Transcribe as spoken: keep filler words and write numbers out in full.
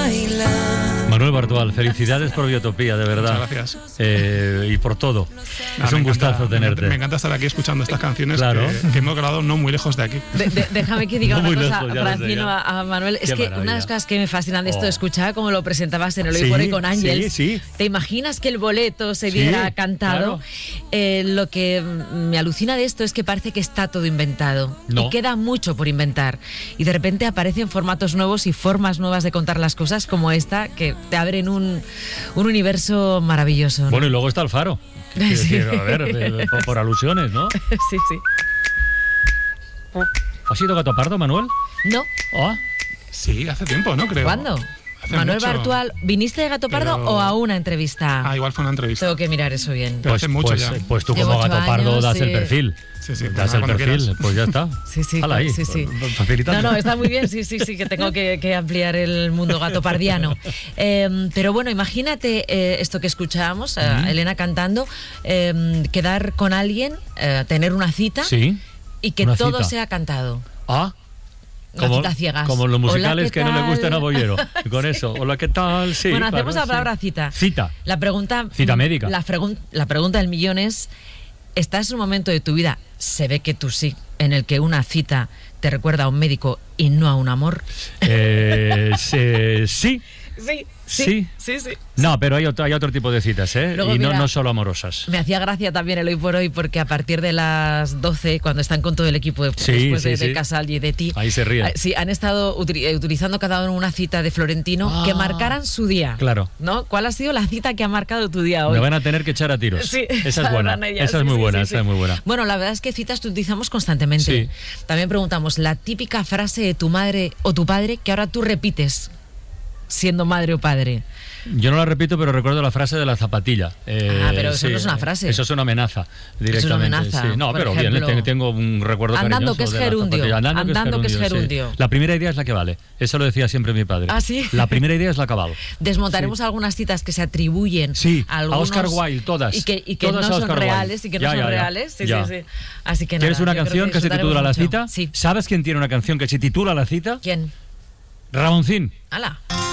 bailar. Manuel Bartual, felicidades por Biotopía, de verdad. Muchas gracias. Eh, y por todo. No, es un me gustazo encanta, tenerte. Me, me encanta estar aquí escuchando estas canciones Claro. que, que hemos grabado no muy lejos de aquí. De, de, déjame que diga No una muy cosa, lejos, ya lo sé, Francino, ya. a, a Manuel. Es Qué que maravilla. una de las cosas que me fascinan de esto, Oh. escuchaba cómo lo presentabas en el Hoy Sí, por Hoy con Ángels. sí, sí. ¿Te imaginas que el boleto se Sí, diera cantado? claro. Eh, lo que me alucina de esto es que parece que está todo inventado. No. Y queda mucho por inventar. Y de repente aparecen formatos nuevos y formas nuevas de contar las cosas como esta, que te abren un, un universo maravilloso, ¿no? Bueno, y luego está el Faro. Quiero Sí. decir, a ver, eh, por, por alusiones, ¿no? Sí, sí. ¿Has ido Gato Pardo, Manuel? No, Ah, Sí, hace tiempo, ¿no? Creo. ¿cuándo? Hace Manuel mucho. Bartual, ¿viniste de Gato Pardo Pero- o a una entrevista? Ah, igual fue una entrevista. Tengo que mirar eso bien. Pero hace mucho pues, ya. pues tú Llevo como ocho Gato Pardo años, das sí. el perfil. Sí, sí, Das pues el cuando perfil, quieras. pues ya está. Sí, sí, Hala ahí, sí, sí. facilitando. No, no, está muy bien, sí, sí, sí, que tengo que, que ampliar el mundo gatopardiano. Eh, pero bueno, imagínate eh, esto que escuchábamos, a Mm. Elena cantando, eh, quedar con alguien, eh, tener una cita Sí. y que una todo cita. sea cantado. Ah, Una como, cita ciegas. como los Hola, musicales ¿qué que no le tal? gustan a Bollero. Con eso. Hola, ¿qué tal? Sí. bueno, claro, hacemos la sí. palabra cita. Cita. La pregunta... Cita médica. La, pregun- la pregunta del millón es, ¿estás en un momento de tu vida, se ve que tú sí, en el que una cita te recuerda a un médico y no a un amor? Eh, se- sí. Sí, Sí. sí, sí. No, pero hay otro, hay otro tipo de citas, ¿eh? Luego, y no, mira, no solo amorosas. Me hacía gracia también el Hoy por Hoy porque a partir de las doce, cuando están con todo el equipo de- Sí, después sí, de, de sí. Casal y de ti, Ahí se ríen. eh, sí, han estado uti- eh, utilizando cada uno una cita de Florentino Ah. que marcaran su día. Claro. ¿No? ¿Cuál ha sido la cita que ha marcado tu día hoy? Me van a tener que echar a tiros. Sí, esa es buena. hablan ellas, Esa es sí, muy sí, buena, sí, esa sí. es muy buena. Bueno, la verdad es que citas te utilizamos constantemente. Sí. También preguntamos la típica frase de tu madre o tu padre que ahora tú repites siendo madre o padre. Yo no la repito, pero recuerdo la frase de la zapatilla. Eh, Ah, pero eso no es una frase. Eso es una amenaza, directamente. amenaza, sí. No, por pero ejemplo. bien, tengo un recuerdo Andando, cariñoso que es de la gerundio. zapatilla. Andando, Andando, que es sí. gerundio. La primera idea es la que vale. Eso lo decía siempre mi padre. ¿Ah, sí? La primera idea es la cabal. Desmontaremos algunas citas que se atribuyen Sí, a, a algunos, Oscar Wilde, todas. Y que, y que Todas no a son Oscar Wilde. reales y que Ya, no son ya, ya. reales. Sí, Ya. sí, sí. Así que ¿Quieres nada, una yo creo canción que se titula La disfrutaremos cita? mucho. Sí. ¿Sabes quién tiene una canción que se titula La cita? ¿Quién? Ramoncín. ¡Hala!